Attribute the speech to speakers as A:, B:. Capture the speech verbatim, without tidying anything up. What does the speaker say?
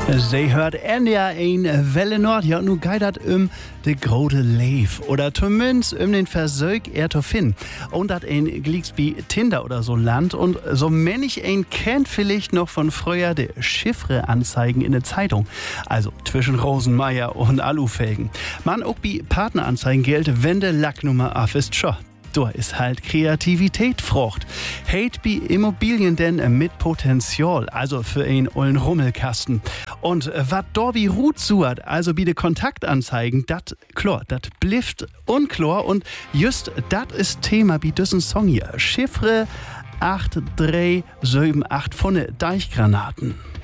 A: Sie hört N D R eins Welle Nord. Ja, nu geht das um de grote Leef. Oder zumindest um den Versuch, er zu finden. Und das ein Glicks wie Tinder oder so Land. Und so manch ein kennt vielleicht noch von früher de Chiffre-Anzeigen in der Zeitung. Also zwischen Rosenmeier und Alufelgen. Man auch wie Partneranzeigen gilt, wenn de Lacknummer auf ist, schon. Da ist halt Kreativität Frucht. Hate bi Immobilien denn mit Potenzial, also für einen ollen Rummelkasten. Und wat Dorbi Rut suat, also bi de Kontaktanzeigen, dat klar, dat blifft unklar und just dat ist Thema bi düssen Song hier. Chiffre acht drei sieben acht von Deichgranaten.